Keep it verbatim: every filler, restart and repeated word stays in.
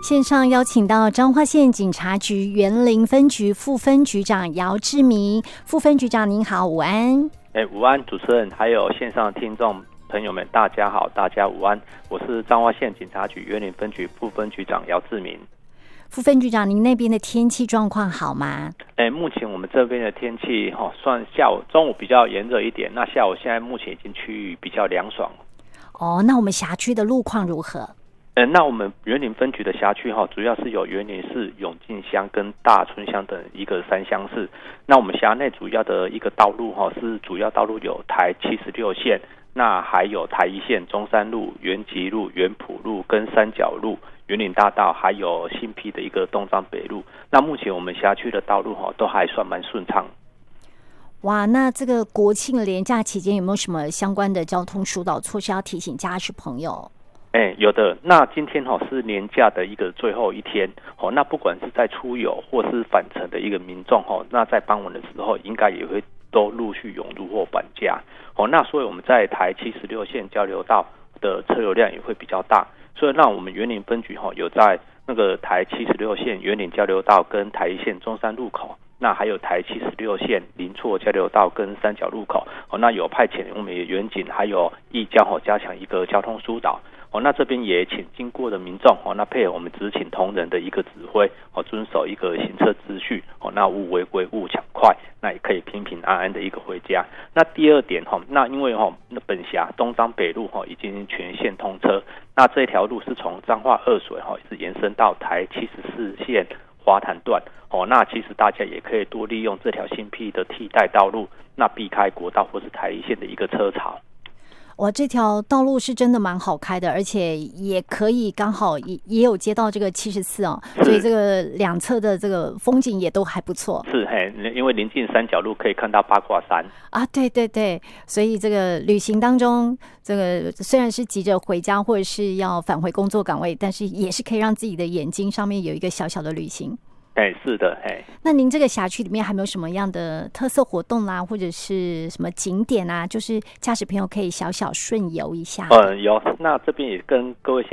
线上邀请到彰化县警察局员林分局副分局长姚志明，副分局长您好，午安。 哎，午安，主持人还有线上的听众朋友们，大家好，大家午安，我是彰化县警察局员林分局副分局长姚志明。 副分局长，您那边的天气状况好吗？ 哎，目前我们这边的天气哈、哦，算下午中午比较炎热一点，那下午现在目前已经趋于比较凉爽。 哦，那我们辖区的路况如何？ 呃，那我们员林分局的辖区哈，主要是有员林市、永靖乡跟大村乡等一个三乡市。那我们辖内主要的一个道路哈，是主要道路有台七十六线，那还有台一线中山路、元吉路、元埔路跟三角路、员林大道，还有新陂的一个东彰北路。那目前我们辖区的道路哈，都还算蛮顺畅。 哇，那这个国庆连假期间有没有什么相关的交通疏导措施要提醒驾驶朋友？ 哎，有的。那今天哈、哦、是年假的一个最后一天，哦，那不管是在出游或是返程的一个民众哈，那在傍晚的时候应该也会都陆续涌入或返家，哦，那所以我们在台七十六线交流道的车流量也会比较大，所以让我们员林分局哈、哦、有在那个台七十六线员林交流道跟台一线中山路口。那还有台七十六线林厝交流道跟三角路口，哦，那有派遣我们的员警还有义交哦，加强一个交通疏导。哦，那这边也请经过的民众哦，那配合我们执勤同仁的一个指挥哦，遵守一个行车秩序哦，那勿违规勿抢快，那也可以平平安安的一个回家。那第二点哈、哦，那因为哈、哦，那本辖东彰北路哈、哦、已经全线通车，那这条路是从彰化二水哈、哦、一直延伸到台七十四线花坛段哦，那其实大家也可以多利用这条新陂的替代道路，那避开国道或是台一线的一个车潮。 哇，这条道路是真的蛮好开的，而且也可以刚好也也有接到这个七十四哦，所以这个两侧的这个风景也都还不错。 是嘿，因为临近三角路可以看到八卦山啊，对对对，所以这个旅行当中，这个虽然是急着回家或者是要返回工作岗位，但是也是可以让自己的眼睛上面有一个小小的旅行。 哎，是的，哎， 那您这个辖区里面还没有什么样的特色活动啦，或者是什么景点啊，就是驾驶朋友可以小小顺游一下？ 嗯，有。那这边也跟各位